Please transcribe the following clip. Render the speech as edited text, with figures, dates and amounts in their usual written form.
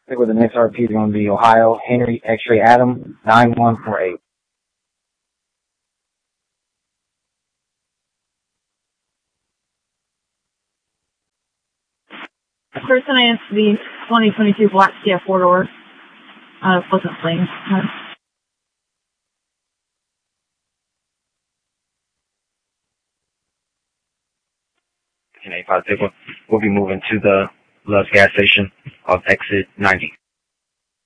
think with the next RP is going to be Ohio, Henry, X-Ray Adam, 9148. Person I answered the 2022 Black CF 4-door out of Pleasant Plains. And 85 we'll be moving to the Love's gas station off exit 90.